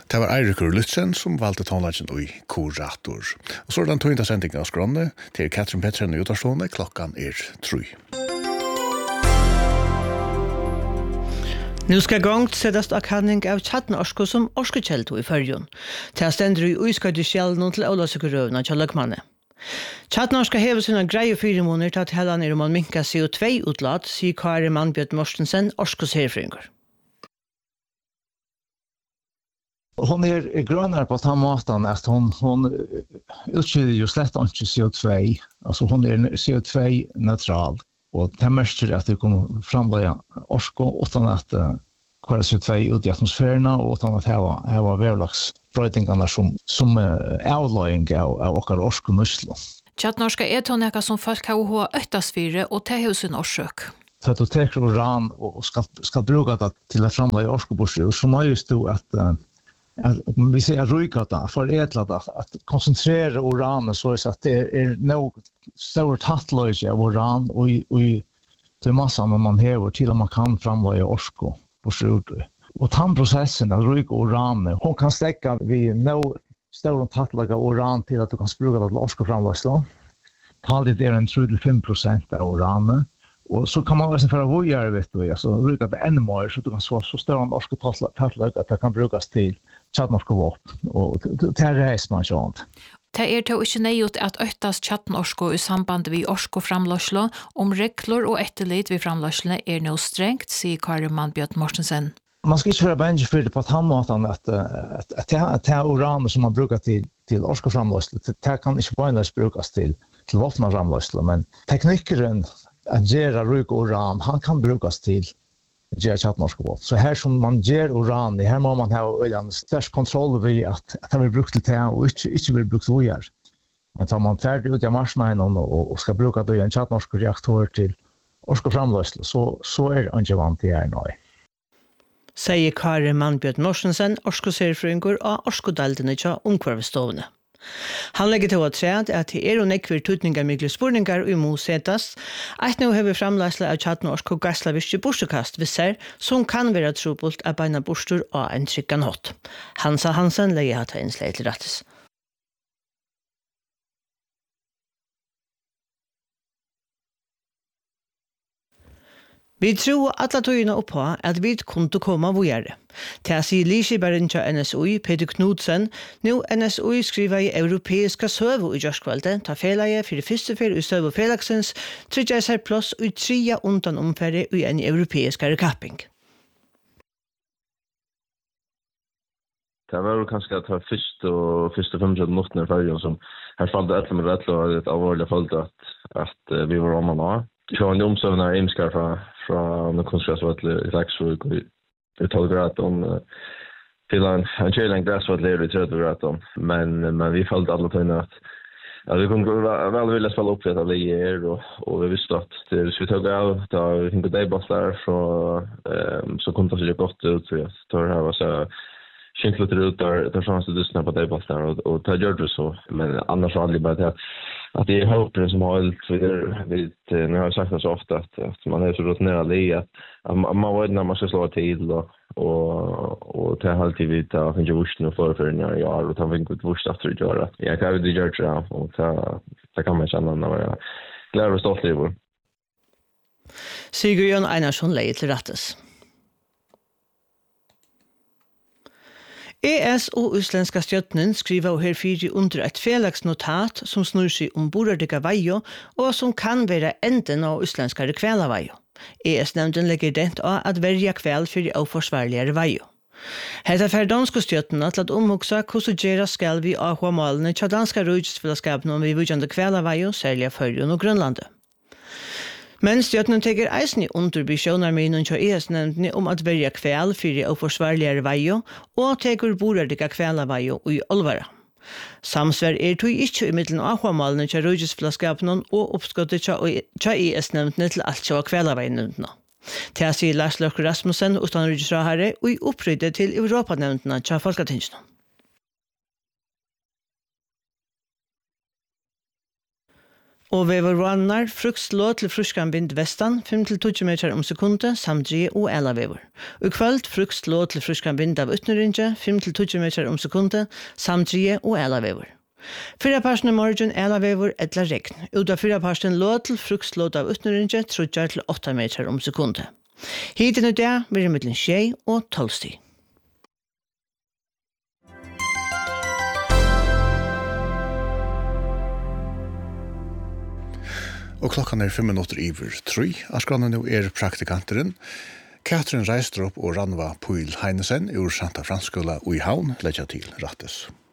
Det var Eirikur Lutzen som valgte tonlagen i Korator. Og så den tøynda sendingen av skrånne til Katrin Petren i Utarstående. Klokkan 3. Nu ska gångt sättas av kanning av tjattnorsko som orskekjelto i fyrjon. Til stender i uiskøyde sjelen til Ålasekurøvna til Løkmanne. Tjattnorska hever sina greie 4 måneder til at hellan om man minka CO2-utlat, sier Kari Mannbjørn Mortensen, orskos herfringer. Hon grönare på samma måten att hon utskiljer ju slett inte CO2. Alltså hon CO2-neutral. Och det märker att det kommer framlägga orsko utan att köra CO2 ut i atmosfären och utan att ha verlags bröjtingarna som avlöjning av åkar orsko-nyslo. Tjattnorska toneka som folk har öttasfyre och tehusen orsök. Så att du tar uran och ska bruka det till att framlägga orsko-borser. Så man just då att vi säger röjkata förädlat att koncentrera uranen så att det är nog stort hattlöjse av uran och det är massan när man häver till att man kan framlägga orsko på slutet. Och tandprocessen av röjka uran, hon kan stäcka vid nog stort hattlöjse av uran till att du kan spruka det till orsko framlägga. Talligt är en 3-5% av uranen. Och så kan man verkligen föra vågare, vet du, alltså röjka det ännu mer så du kan så större orsko hattlöjse att det kan brukas till tjattnorska vapen, och det här reis man sånt. Det är då inte nejut att öttas tjattnorsko i samband vid orskoframlöslo om regler och etterlit vid framlöslene är nog strängt, säger Kari Mannbjørn Mortensen. Man ska inte vara bänge för det på att handmåten att det här uran som man brukar till orskoframlöslo, det kan inte bara brukas till vapenframlöslo, men teknikeren att göra rök uran, han kan brukas till ger tjattnorska vapen. Så här som man ger uran, här må man ha en störst kontroll vid att det blir brukt till det och inte blir brukt vidare. Men tar man färdigt ut i marknaden och ska bruka det i en tjattnorska reaktor till orskoframlöslo, så är det inte vant till här nu. Säger Kari Mannbjørn Mortensen, orskoserfrøyngur og orskodeldene til omkvarvestovene. Han legger til å træd at det er og nekver tutningar mykle spurningar og mosetas. Eit nå har vi framleisle av tjattnorsk og gasslaviske borstekast visser, som kan være trobult av beina borstur og en tryggan hot. Hansa Hansen legger hatt innslag til rattes. Vi tror alla tøyene oppå at vi kunne komme vågjere. Til å si Lisebæren til NSOI, Peter Knudsen, nå NSOI skriver i europeiska søvo i Gjørskvalde, ta felaget for det første fer i søvo felagsens, trykker seg plass i 3 undan omfære i en europeisk rekapping. Det var kanske att ha första 15 minuter för som här fallde ett med rätt och ett allvarligt fall att vi var om och så en omsövna imskar från den konstgräsvart i Laxvik och 12 grader om till en chilling gräsvart lever i 30 grader men vi följde alla tiden att vi kunde väl vilja spela upp det här och vi visste att det skulle ta av då vi tänkte det bara där så kunde det se gott ut så det här var så skinkligt ut där chans att lyssna på det bara där och ta gör det så men annars var det bara att det är hoppet som har vid nu har jag sagt det så ofta att man är så rutinerad i att man vet när man ska slå till och ta alltid vid att inte vuxna och förförningar och ta vinkel ut vuxna efter att göra. Jag kan ju det göra det och ta kan man känna när jag glad och stolt över. Sigurd Einarsson leier til rattes. ES og Islandska stjøtnen skriver og herfyrir under et felagsnotat som snur seg om borardiga veio og som kan være enden av islandskare kvælaveio. ES-nevnden legger dent av at verja kvæl fyrir avforsvarligere veio. Hetta fer danske stjøtnen til at omhugsa hvordan gjerra skal vi ahua malene til danska rujtsfellesskapen om vi vujande kvælaveio, særlig av Førjun og Grønlandet. Men stjøtnen teker eisen i underbysjonerminen til ES-nevndene om at verja kvæl fyrir avforsvarligere veio og teker borardiga kvælaveio i Olvara. Samsvær tog ikke i middelen av avmalene til rujtsfellesskapen og oppskottet til ES-nevndene til alt til kvælaveinevndene. Til å si Lars Løkke Rasmussen utenriksrådherre og i oppryddet til Europanevndene til Folketingene. Og vevervannar frukslå til fruskan vind vestan 5-20 meter om sekundet, samdrie og elavever. Og kvöld frukslå til fruskan vind av utnørinje 5-20 meter om sekundet, samdrie og elavever. Fyra parsten i morgen elavever etla regn. Ut av fyra parsten lå til frukslå av utnørinje 3-8 meter om sekundet. Hiten ut det blir mellom 6 og 12 stig. Og klokkan 3:05. Askranna nu praktikanteren. Katrin Reistrup og Ranva Puil Heinesen ur Santa Fransskola i Havn leggja til rattes.